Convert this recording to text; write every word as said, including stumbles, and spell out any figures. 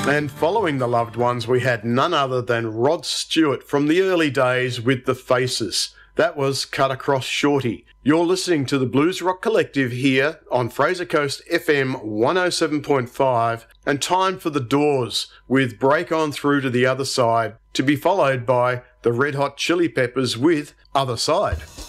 And following the loved ones, we had none other than Rod Stewart from the early days with The Faces. That was Cut Across Shorty. You're listening to the Blues Rock Collective here on Fraser Coast F M one oh seven point five, and time for The Doors with Break On Through to the Other Side, to be followed by the Red Hot Chili Peppers with Other Side.